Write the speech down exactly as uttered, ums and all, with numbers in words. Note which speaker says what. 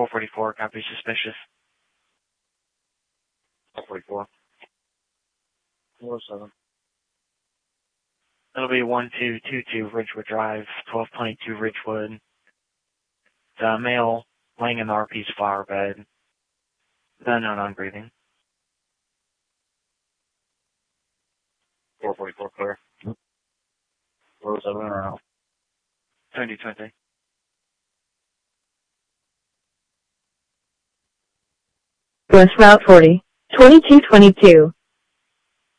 Speaker 1: four forty-four, copy suspicious.
Speaker 2: four forty-four. four oh seven.
Speaker 1: It'll be one two two two Ridgewood Drive, twelve twenty-two Ridgewood. The male laying in the R P's flower bed. The unknown unbreathing.
Speaker 2: four forty-four clear. four oh seven or out.
Speaker 1: twenty twenty.
Speaker 3: West Route forty, twenty-two twenty-two.